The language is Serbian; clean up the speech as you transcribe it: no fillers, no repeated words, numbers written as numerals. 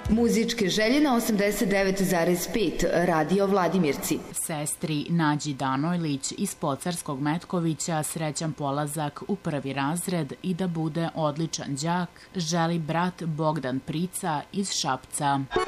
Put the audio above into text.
Muzičke želje na 89,5 Radio Vladimirci. Sestri Nađi Danojlić iz Pocarskog Metkovića srećan polazak u 1. razred i da bude odličan đak želi brat Bogdan Prica iz Šapca.